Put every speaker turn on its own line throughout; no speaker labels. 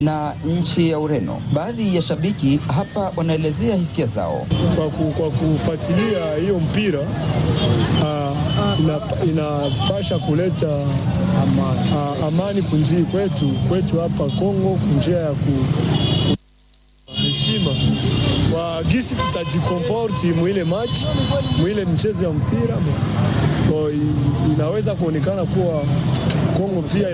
na nchi ya Ureno. Baadhi ya shabiki hapa wanaelezea hisia zao.
Kwa kufuatilia hiyo mpira inapasha kuleta amani kunjii kwetu hapa Kongo, kunjia ya heshima wa gisi tutajikomporti mwile match, mwile mchezo ya mpira. Inaweza kuonekana kuwa Kongo pia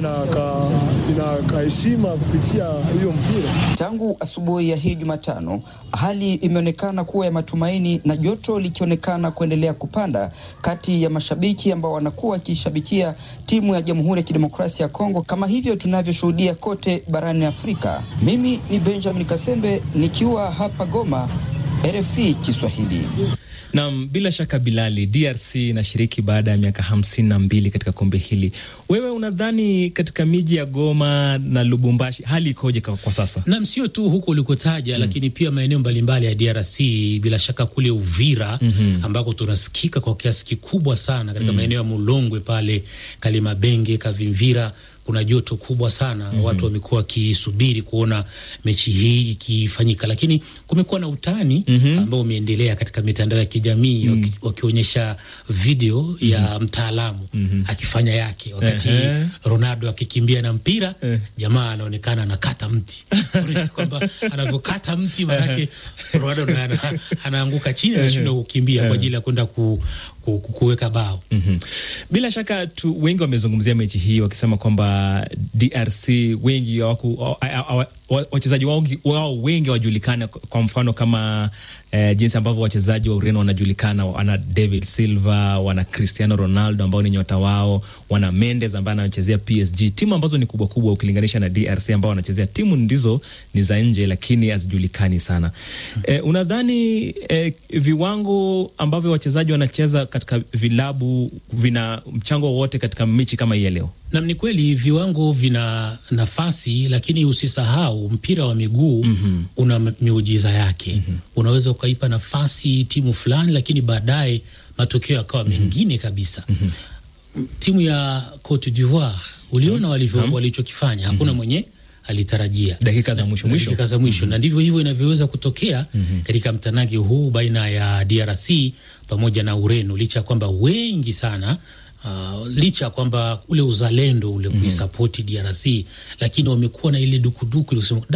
inakaheshima kupitia hiyo mpira.
Tangu asubuhi ya hii Jumatano, hali imeonekana kuwa ya matumaini na joto likionekana kuendelea kupanda kati ya mashabiki ambao wanakuwa wakishabikia timu ya Jamhuri ya Kidemokrasia ya Kongo, kama hivyo tunavyoshuhudia kote barani Afrika. Mimi ni Benjamin Kasembe nikiwa hapa Goma, RFI Kiswahili.
Naam, bila shaka Bilali, DRC inashiriki baada ya miaka 52 katika kombe hili. Wewe unadhani katika miji ya Goma na Lubumbashi hali ikoje kwa sasa?
Naam, sio tu huko ulikotaja lakini pia maeneo mbalimbali ya DRC, bila shaka kule Uvira ambako tunasikika kwa kiasi kikubwa sana katika maeneo ya Mulongwe pale, Kalimabenge, Kavimvira kuna joto kubwa sana. Watu wamekuwa wakisubiri kuona mechi hii ikifanyika, lakini kumekuwa na utani ambao umeendelea katika mitandao ya kijamii wakionyesha video ya mtaalamu akifanya yake wakati Ronaldo akikimbia na mpira, jamaa anaonekana anakata mti. Kuonyesha kwamba anavyokata mti manake Ronaldo anaanguka chini na anashindwa kukimbia kwa ajili ya kwenda kuweka bao.
Bila shaka wengi wamezungumzia mechi hii wakisema kwamba DRC wengi wachezaji wao wengi wajulikana, kwa mfano kama jinsi ambavyo wachezaji wa Ureno wanajulikana, wana David Silva, wana Cristiano Ronaldo ambao ni nyota wao, wana Mendes ambaye anachezea PSG, timu ambazo ni kubwa kubwa ukilinganisha na DRC ambao wanachezea timu ndizo ni za nje lakini hazijulikani sana. Unadhani viwango ambavyo wachezaji wanacheza katika vilabu vina mchango wote katika mechi kama hii leo?
Na ni kweli viwango vina nafasi, lakini usisahau mpira wa miguu una miujiza yake. Unaweza ukaipa nafasi timu fulani lakini baadaye matokeo yakawa mengine kabisa. Timu ya Cote d'Ivoire uliona walichokifanya, hakuna mwenye alitarajia
dakika za mwisho. Na ndivyo hivyo inavyoweza kutokea katika mtanangi huu baina ya DRC pamoja na Ureno, licha kwamba wengi sana licha kwamba ule uzalendo ule kuisapoti DRC, lakini wamekuwa na ile dukuduku ile kusema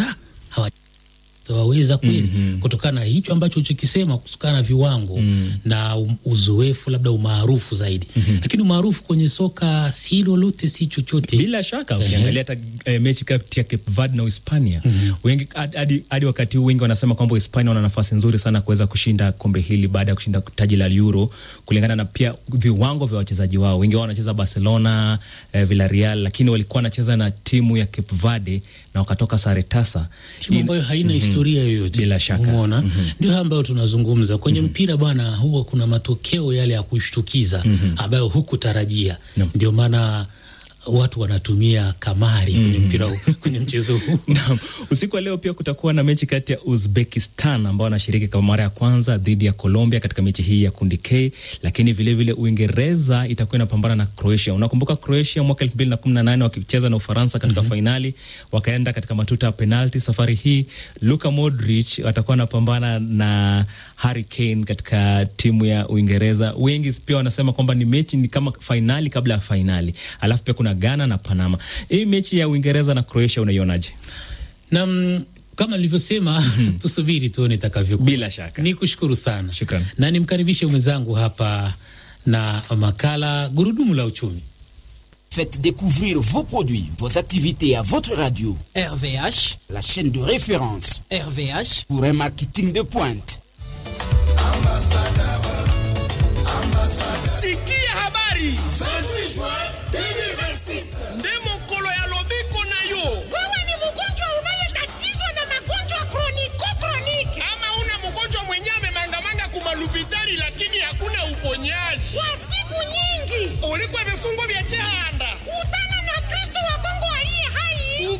hawaweza kweli kutokana na hicho ambacho ulichokisema, kutokana na viwango na uzoefu, labda umaarufu zaidi. Lakini umaarufu kwenye soka si lolote, si chochote. Bila shaka ukiangalia hata mechi kati ya Cape Verde na Hispania, wengi hadi wakati huu wengi wanasema kwamba Hispania wana nafasi nzuri sana kuweza kushinda kombe hili baada ya kushinda taji la Euro, kulingana na pia viwango vya wachezaji wao. Wengi wao wanacheza Barcelona, Villarreal, lakini walikuwa wanacheza na timu ya Cape Verde na wakatoka sare tasa,
timu ambayo haina historia yoyote.
Bila shaka.
Umeona? Ndio ambayo tunazungumza kwenye mpira bwana, huwa kuna matokeo yale ya kushtukiza ambayo hukutarajia. Ndio maana watu wanatumia kamari kwenye mpira huu, kwenye mchezo huu.
Usiku wa leo pia kutakuwa na mechi kati ya Uzbekistan ambao wanashiriki kwa mara ya kwanza dhidi ya Colombia katika mechi hii ya kundi K, lakini vile vile Uingereza itakuwa inapambana na Croatia. Unakumbuka Croatia mwaka 2018 wakicheza na Ufaransa katika finali, wakaenda katika matuta ya penalty. Safari hii Luka Modric atakuwa anapambana na Harry Kane katika timu ya Uingereza. Wengi pia wanasema kwamba ni mechi ni kama finali kabla ya finali. Alafu pia kuna Ghana na Panama. Hii mechi ya Uingereza na Croatia unaionaje?
Na kama nilivyosema, tusubiri tuone itakavyokuwa.
Bila shaka.
Nikushukuru sana.
Shukrani.
Na nimkaribishe mwenzangu hapa na makala Gurudumu la Uchumi.
Faites découvrir vos produits, vos activités à votre radio.
RVH,
la chaîne de référence.
RVH,
pour un marketing de pointe.